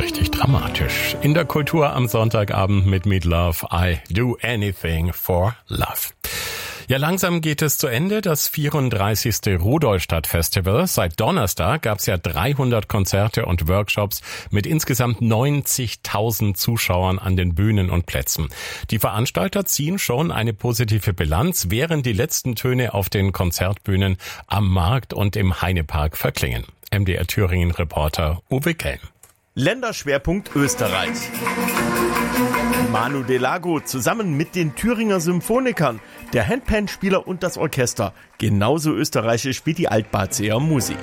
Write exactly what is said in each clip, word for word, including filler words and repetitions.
richtig dramatisch. In der Kultur am Sonntagabend mit Meat Love, I Do Anything for Love. Ja, langsam geht es zu Ende, das vierunddreißigste Rudolstadt-Festival. Seit Donnerstag gab es ja dreihundert Konzerte und Workshops mit insgesamt neunzigtausend Zuschauern an den Bühnen und Plätzen. Die Veranstalter ziehen schon eine positive Bilanz, während die letzten Töne auf den Konzertbühnen am Markt und im Heinepark verklingen. M D R Thüringen-Reporter Uwe Kelm. Länderschwerpunkt Österreich. Manu Delago zusammen mit den Thüringer Symphonikern, der Handpan-Spieler und das Orchester. Genauso österreichisch wie die Altbazeer Musik.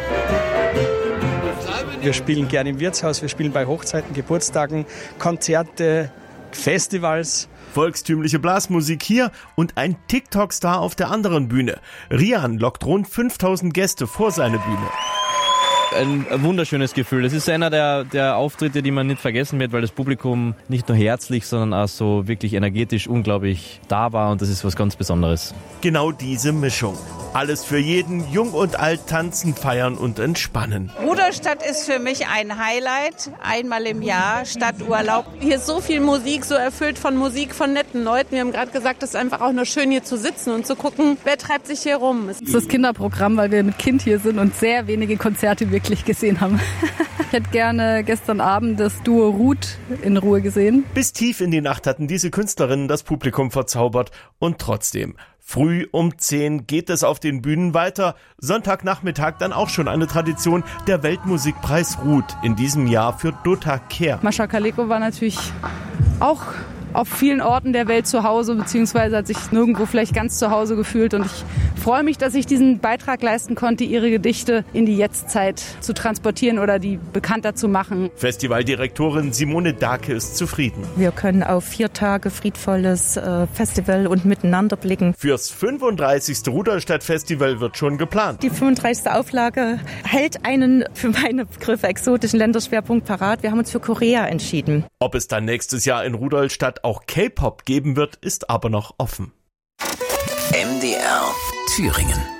Wir spielen gerne im Wirtshaus, wir spielen bei Hochzeiten, Geburtstagen, Konzerte, Festivals. Volkstümliche Blasmusik hier und ein TikTok-Star auf der anderen Bühne. Rian lockt rund fünftausend Gäste vor seine Bühne. Ein wunderschönes Gefühl. Das ist einer der, der Auftritte, die man nicht vergessen wird, weil das Publikum nicht nur herzlich, sondern auch so wirklich energetisch unglaublich da war und das ist was ganz Besonderes. Genau diese Mischung. Alles für jeden, jung und alt, tanzen, feiern und entspannen. Rudolstadt ist für mich ein Highlight, einmal im Jahr, Stadturlaub. Hier ist so viel Musik, so erfüllt von Musik, von netten Leuten. Wir haben gerade gesagt, es ist einfach auch nur schön hier zu sitzen und zu gucken, wer treibt sich hier rum. Das ist das Kinderprogramm, weil wir mit Kind hier sind und sehr wenige Konzerte wirklich gesehen haben. Ich hätte gerne gestern Abend das Duo Ruth in Ruhe gesehen. Bis tief in die Nacht hatten diese Künstlerinnen das Publikum verzaubert und trotzdem. Früh um zehn geht es auf den Bühnen weiter. Sonntagnachmittag dann auch schon eine Tradition, der Weltmusikpreis Ruth, in diesem Jahr für Dota Kehr. Mascha Kaleko war natürlich auch auf vielen Orten der Welt zu Hause, beziehungsweise hat sich nirgendwo vielleicht ganz zu Hause gefühlt. Und ich freue mich, dass ich diesen Beitrag leisten konnte, ihre Gedichte in die Jetztzeit zu transportieren oder die bekannter zu machen. Festivaldirektorin Simone Dake ist zufrieden. Wir können auf vier Tage friedvolles äh, Festival und miteinander blicken. Fürs fünfunddreißigste Rudolstadt-Festival wird schon geplant. Die fünfunddreißigste Auflage hält einen für meine Begriffe exotischen Länderschwerpunkt parat. Wir haben uns für Korea entschieden. Ob es dann nächstes Jahr in Rudolstadt auch K-Pop geben wird, ist aber noch offen. M D R Thüringen.